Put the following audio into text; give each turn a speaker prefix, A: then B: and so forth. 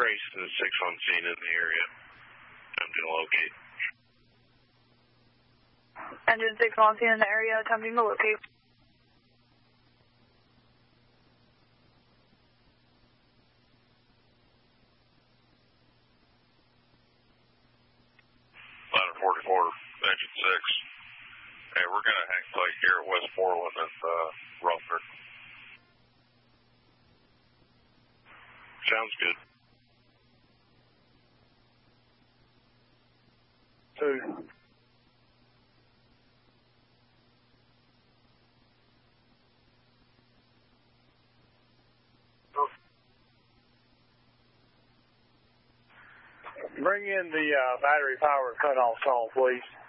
A: Grayson 610 in the area. I'm going to locate.
B: Engine 610 in the area, attempting to locate.
A: Ladder 44, engine 6. Hey, we're going to hang tight here at Westmoreland and Rutherford. Sounds good.
C: 2. Bring in the battery power cutoff call, please.